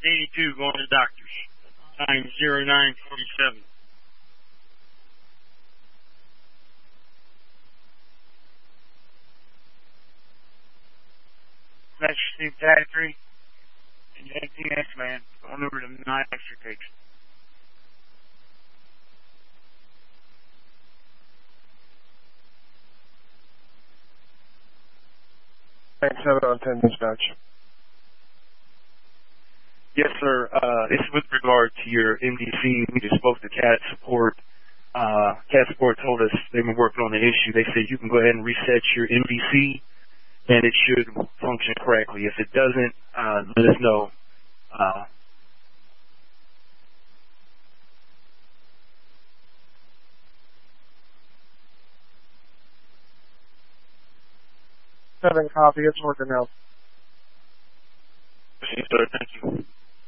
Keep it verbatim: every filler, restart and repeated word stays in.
eighty-two going to doctors. Time zero nine forty-seven. That's Steve Tackery and J T S man going over to night extrication. seven on ten dispatch. Yes, sir. Uh, it's with regard to your M D C. We just spoke to CAT support. Uh, CAT support told us they've been working on the issue. They said you can go ahead and reset your M D C, and it should function correctly. If it doesn't, uh, let us know. Uh, Seven copy. It's working now.